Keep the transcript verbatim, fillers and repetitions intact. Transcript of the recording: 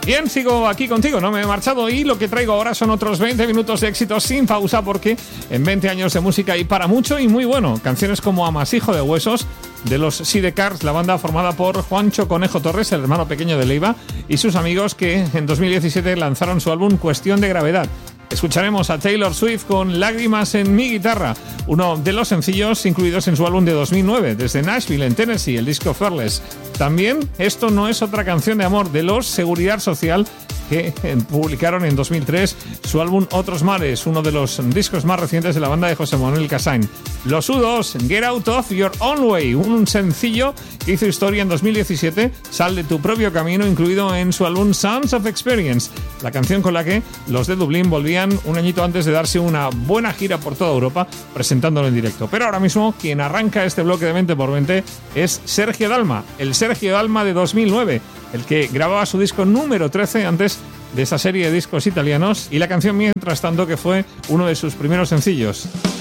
Bien, sigo aquí contigo, no me he marchado y lo que traigo ahora son otros veinte minutos de éxito sin pausa porque en veinte años de música hay para mucho y muy bueno. Canciones como Amasijo de Huesos, de los Sidecars, la banda formada por Juancho Conejo Torres, el hermano pequeño de Leiva, y sus amigos que en dos mil diecisiete lanzaron su álbum Cuestión de Gravedad. Escucharemos a Taylor Swift con Lágrimas en mi guitarra, uno de los sencillos incluidos en su álbum de dos mil nueve, desde Nashville, en Tennessee, el disco Fearless. También Esto no es otra canción de amor, de los Seguridad Social, que publicaron en dos mil tres su álbum Otros Mares, uno de los discos más recientes de la banda de José Manuel Cassain. Los U dos, Get Out of Your Own Way, un sencillo que hizo historia en dos mil diecisiete, Sal de tu propio camino, incluido en su álbum Sounds of Experience, la canción con la que los de Dublín volvían un añito antes de darse una buena gira por toda Europa presentándolo en directo. Pero ahora mismo quien arranca este bloque de veinte por veinte es Sergio Dalma, el Sergio Dalma de dos mil nueve, el que grababa su disco número trece antes de esa serie de discos italianos, y la canción Mientras tanto, que fue uno de sus primeros sencillos.